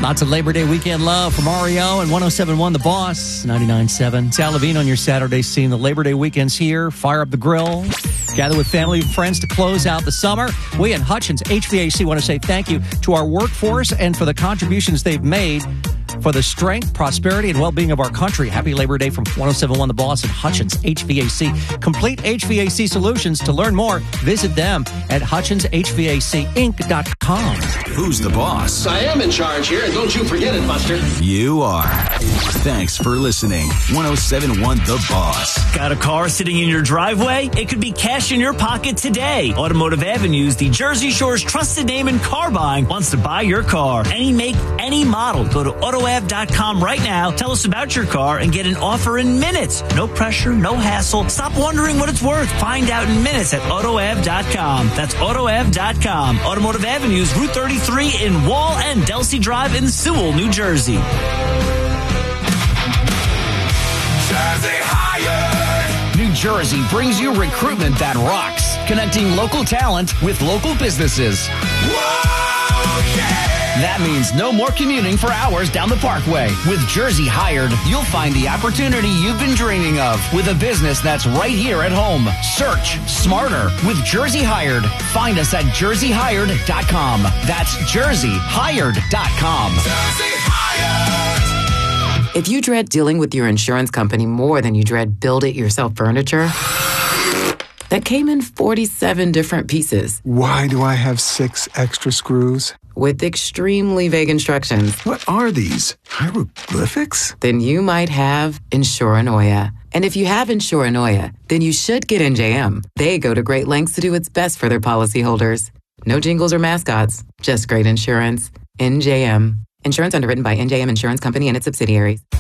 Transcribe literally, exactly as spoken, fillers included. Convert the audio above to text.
Lots of Labor Day weekend love from Mario and one oh seven point one The Boss, ninety-nine point seven. Sal Levine on your Saturday scene. The Labor Day weekend's here. Fire up the grill. Gather with family and friends to close out the summer. We at Hutchins H V A C want to say thank you to our workforce and for the contributions they've made for the strength, prosperity, and well-being of our country. Happy Labor Day from one oh seven point one The Boss and Hutchins H V A C. Complete H V A C solutions. To learn more, visit them at hutchins h v a c inc dot com. Who's the boss? I am in charge here, and don't you forget it, Buster. You are. Thanks for listening. one oh seven point one The Boss. Got a car sitting in your driveway? It could be cash in your pocket today. Automotive Avenues, the Jersey Shore's trusted name in car buying, wants to buy your car. Any make, any model. Go to auto av dot com right now. Tell us about your car and get an offer in minutes. No pressure, no hassle. Stop wondering what it's worth. Find out in minutes at auto av dot com. That's auto av dot com. Automotive Avenues, Route thirty-three in Wall and Delsey Drive in Sewell, New Jersey. Jersey Hired. New Jersey brings you recruitment that rocks, connecting local talent with local businesses. Whoa, yeah! That means no more commuting for hours down the Parkway. With Jersey Hired, you'll find the opportunity you've been dreaming of with a business that's right here at home. Search smarter with Jersey Hired. Find us at jersey hired dot com. That's jersey hired dot com. Jersey Hired. If you dread dealing with your insurance company more than you dread build-it-yourself furniture, that came in forty-seven different pieces. Why do I have six extra screws? With extremely vague instructions. What are these? Hieroglyphics? Then you might have Insuranoia. And if you have Insuranoia, then you should get N J M. They go to great lengths to do what's best for their policyholders. No jingles or mascots, just great insurance. N J M. Insurance underwritten by N J M Insurance Company and its subsidiaries.